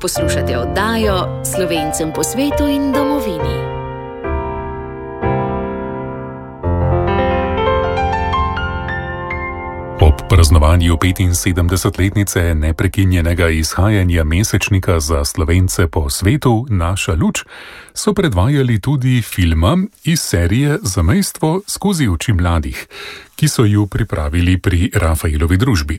Poslušate oddajo Slovencem po svetu in domovini. Ob praznovanju 75-letnice neprekinjenega izhajanja mesečnika za Slovence po svetu Naša luč so predvajali tudi filma iz serije Zamejstvo skozi oči mladih, ki so ju pripravili pri Rafaelovi družbi.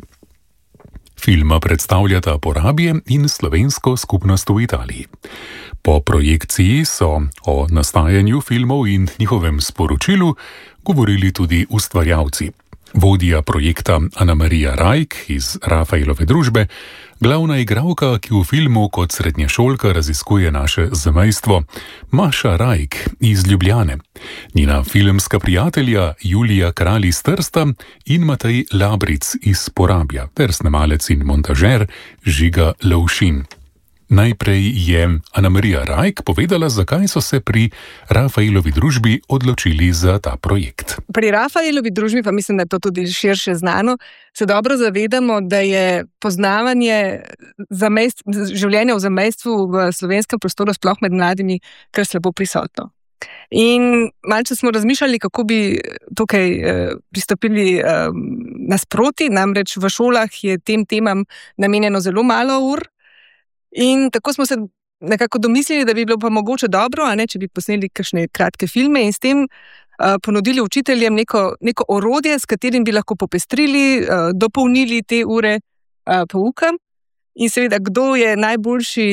Filma predstavljata Porabje in slovensko skupnost v Italiji. Po projekciji so o nastajanju filmov in njihovem sporočilu govorili tudi ustvarjalci. Vodja projekta Ana Marija Rajk iz Rafaelove družbe, glavna igralka, ki v filmu kot srednješolka raziskuje naše zamejstvo, Maša Rajk iz Ljubljane, njena filmska prijatelja Julija Kralj iz Trsta in Matej Labric iz Porabja ter snemalec in montažer Žiga Lovšin. Najprej je Ana Marija Rajk povedala, zakaj so se pri Rafaelovi družbi odločili za ta projekt. Pri Rafaelovi družbi, pa mislim, da je to tudi širše znano, se dobro zavedamo, da je poznavanje življenja v zamejstvu v slovenskem prostoru, sploh med mladimi, kar slabo prisotno. In malce smo razmišljali, kako bi tukaj pristopili nasproti, namreč v šolah je tem temam namenjeno zelo malo ur. In tako smo se nekako domislili, da bi bilo pa mogoče dobro, če bi posneli kakšne kratke filme in s tem ponudili učiteljem neko orodje, s katerim bi lahko popestrili, dopolnili te ure pouka. In seveda, kdo je najboljši,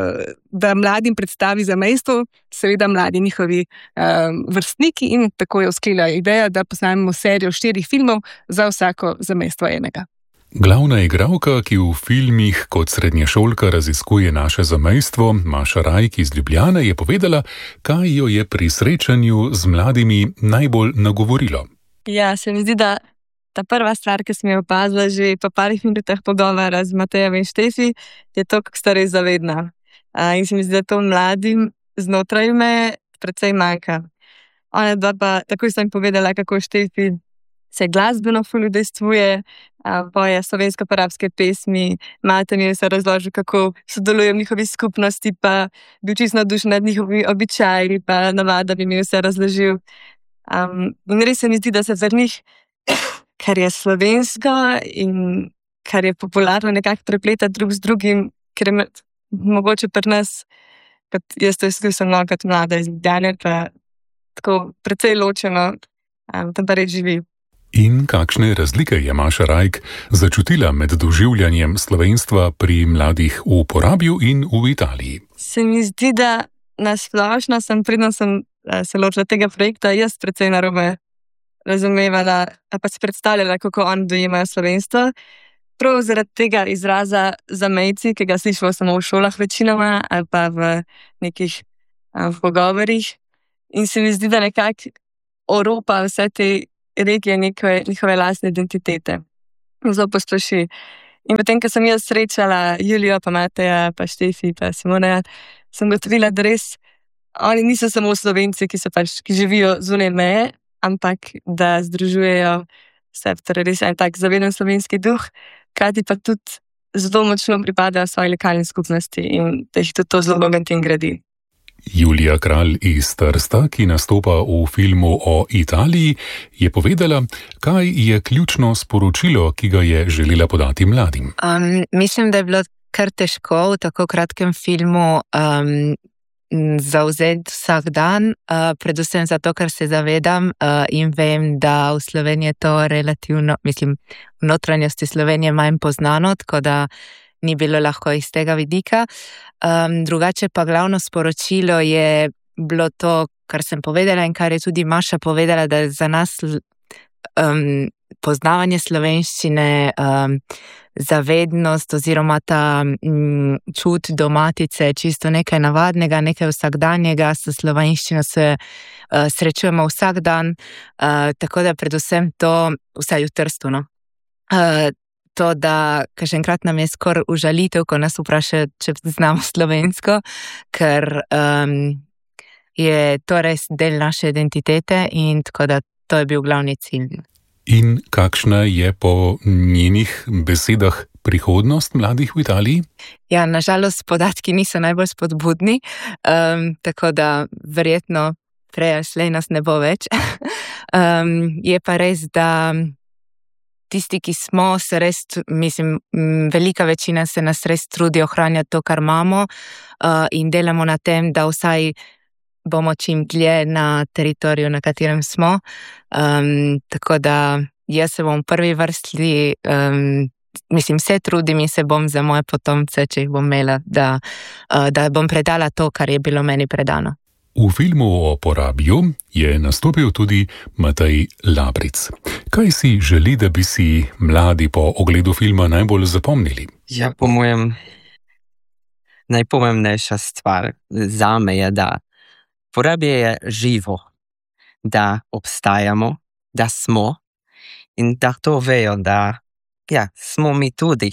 da mladim predstavi zamejstvo? Seveda mladi njihovi vrstniki, in tako je usklela ideja, da posnamemo serijo 4 filmov za vsako zamejstvo enega. Glavna igralka, ki v filmih kot srednješolka raziskuje naše zamejstvo, Maša Rajk iz Ljubljane, je povedala, kaj jo je pri srečanju z mladimi najbolj nagovorilo. Ja, se mi zdi, da ta prva stvar, ki sem jo opazila že po parih minutah pogovora z Matejem in Štefi, je to, kako sta res zavedna. In se mi zdi, da to mladim znotraj me precej manjka. Ona dva pa, tako sem povedala, kako Štefi se glasbeno udejstvuje, poje slovensko-porabske pesmi, Mate mi je se razložil, kako sodeluje v njihovi skupnosti, pa bil čisto navdušen nad njihovimi običaji, pa navadami mi je vse razložil. In res se mi zdi, da se za njih, kar je slovensko in kar je popularno, nekako prepleta drug z drugim, ker je mogoče pri nas, kot jaz to izkusim kot mlada iz Ljubljane, pa tako precej ločeno, tam pa res živi. In kakšne razlike je Maša Rajk začutila med doživljanjem slovenstva pri mladih v Porabju in v Italiji? Se mi zdi, da nasplošno predno sem se lotila tega projekta, jaz precej narobe razumevala, pa si predstavljala, kako oni dojemajo slovenstvo. Prav zaradi tega izraza zamejci, ki ga slišimo samo v šolah večinoma ali pa v nekih pogovorih. In se mi zdi, da nekako oropa vse te regije njihove lastne identitete. Zelo posploši. In potem, ko sem jaz srečala Julijo, pa Mateja, pa Štefi, pa Simona, sem gotovila, da res oni niso samo Slovenci, ki živijo zunaj meje, ampak da združujejo vse, torej res en tak zaveden slovenski duh, krati pa tudi zelo močno pripadajo svoji lokalni skupnosti in da jih tudi to zelo bogatim gradi. Julija Kralj iz Trsta, ki nastopa v filmu o Italiji, je povedala, kaj je ključno sporočilo, ki ga je želela podati mladim. Mislim, da je bilo kar težko v tako kratkem filmu zauzeti vsak dan, predvsem zato, ker se zavedam in vem, da v Sloveniji je to relativno, v notranjosti Slovenije manj poznano, tako da ni bilo lahko iz tega vidika. Drugače pa glavno sporočilo je bilo to, kar sem povedala in kar je tudi Maša povedala, da je za nas poznavanje slovenščine, zavednost oziroma ta čut do matice, čisto nekaj navadnega, nekaj vsakdanjega, s slovenščino se srečujemo vsak dan, tako da predvsem to, vsaj v Trstu, no. To, da kakšenkrat nam je skoraj užalitev, ko nas vprašajo, če znamo slovensko, ker je to res del naše identitete in tako da to je bil glavni cilj. In kakšna je po njenih besedah prihodnost mladih v Italiji? Ja, nažalost, podatki niso najbolj spodbudni, tako da verjetno prej ali slej nas ne bo več. Je pa res, da tisti, ki smo, se res, velika večina se nas res trudi ohranjati to, kar imamo, in delamo na tem, da vsaj bomo čim dlje na teritoriju, na katerem smo. Tako da jaz se bom v prvi vrsti, se trudim in se bom za moje potomce, če jih bom imela, da bom predala to, kar je bilo meni predano. V filmu o Porabiju je nastopil tudi Matej Labric. Kaj si želi, da bi si mladi po ogledu filma najbolj zapomnili? Ja, po mojem, najpomembnejša stvar zame je, da Porabje je živo, da obstajamo, da smo in da to vejo, da smo mi tudi.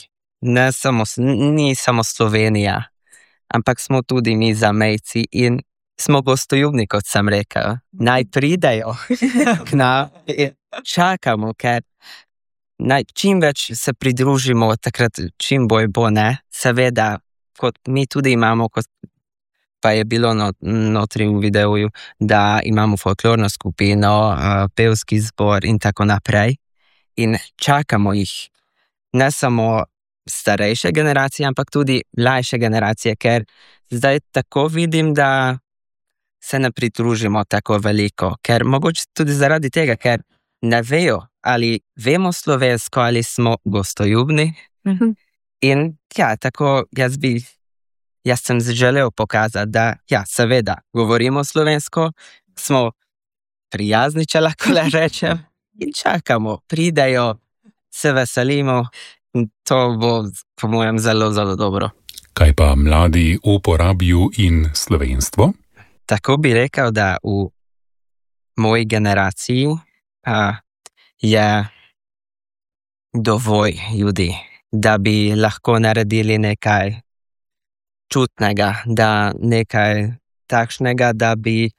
Ni samo Slovenija, ampak smo tudi mi zamejci in smo gostoljubni, kot sem rekel. Naj pridejo k nam in čakamo, ker čim več se pridružimo, takrat čim bolj bo, ne? Seveda, kot mi tudi imamo, kot pa je bilo notri v videu, da imamo folklorno skupino, pevski zbor in tako naprej. In čakamo jih, ne samo starejše generacije, ampak tudi mlajše generacije, ker zdaj tako vidim, da se ne pridružimo tako veliko, ker mogoče tudi zaradi tega, ker ne vejo, ali vemo slovensko, ali smo gostoljubni. In tako jaz sem želel pokazati, da seveda, govorimo slovensko, smo prijazni, če lahko le rečem, in čakamo, pridejo, se veselimo in to bo, po mojem, zelo, zelo dobro. Kaj pa mladi v Porabju in slovenstvo? Tako bi rekel, da v moji generaciji je dovolj ljudi, da bi lahko naredili nekaj čutnega, da nekaj takšnega, da bi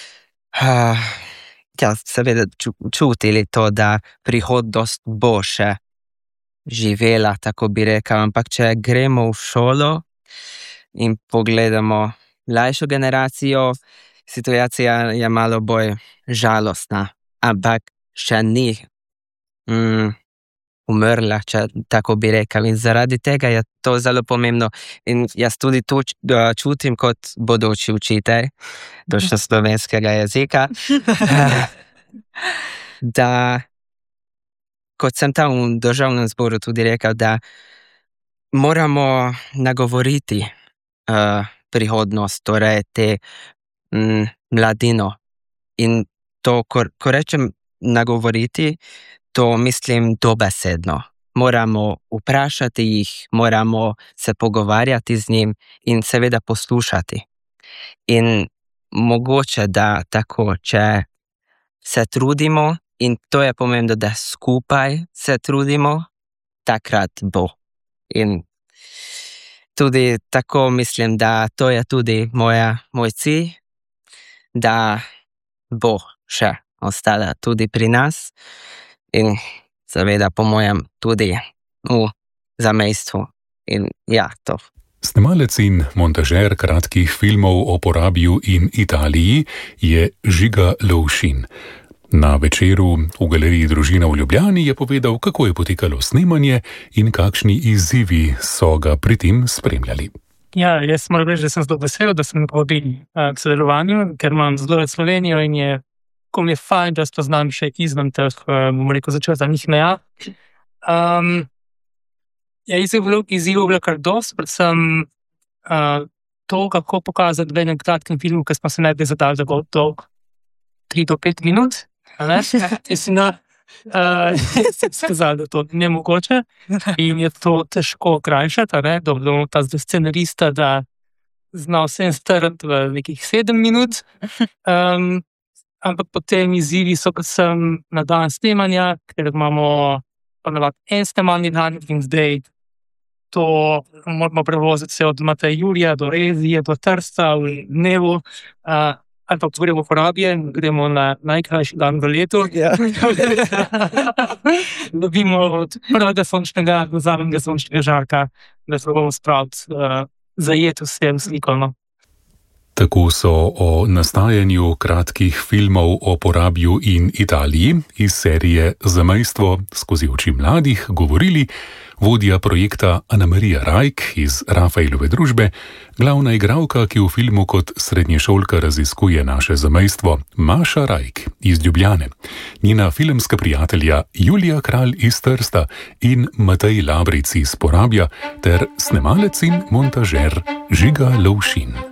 seveda čutili to, da prihodnost bo še živela, tako bi rekel. Ampak če gremo v šolo in pogledamo mlajšo generacijo, situacija je malo bolj žalostna, ampak še ni umrla, če tako bi rekel. In zaradi tega je to zelo pomembno. In jaz tudi to čutim kot bodoči učitelj slovenskega jezika, da kot sem tam v državnem zboru tudi rekel, da moramo nagovoriti prihodnost, torej te mladino. In to, ko rečem nagovoriti, to mislim dobesedno. Moramo vprašati jih, moramo se pogovarjati z njim in seveda poslušati. In mogoče, da tako, če se trudimo, in to je pomembno, da skupaj se trudimo, takrat bo. In tudi tako mislim, da to je tudi moj cilj, da bo še ostala tudi pri nas in seveda po mojem tudi v zamejstvu. In to. Snemalec in montažer kratkih filmov o Porabju in Italiji je Žiga Lovšin. Na večeru v Galeriji Družina v Ljubljani je povedal, kako je potekalo snemanje in kakšni izzivi so ga pri tem spremljali. Ja, jaz moram reči, da sem zelo vesel, da sem povabil k sodelovanju, ker imam zelo rad Slovenijo in ko mi je fajn, da spoznam še izven teh, začrtanih meja. Izzivov bilo kar dosti, predvsem to, kako pokazati v enem kratkem filmu, ki smo se najprej zadali za dolg 3 do 5 minut. Sem skazal, da to ne mogoče in je to težko krajšati, da bomo ta scenarista, da zna vse strniti v nekih 7 minut. Ampak potem izzivi so predvsem na dan snemanja, ker imamo ponavadi en snemalni dan in zdaj to moramo prevoziti se od Mateja Jurija do Rezije, do Trsta v dnevu. ali pa govorimo o uporabi in gremo na najkrajši dan v letu. Ja. Dobimo od prvega sončnega do zadnjega sončnega žarka, da se bomo spraviti zajeti s tem slikom. Tako so o nastajanju kratkih filmov o Porabju in Italiji iz serije Zamejstvo skozi oči mladih govorili vodja projekta Ana Marija Rajk iz Rafaelove družbe, glavna igralka, ki v filmu kot srednješolka raziskuje naše zamejstvo, Maša Rajk iz Ljubljane, njena filmska prijatelja Julija Kralj iz Trsta in Matej Labric iz Porabja ter snemalec in montažer Žiga Lovšin.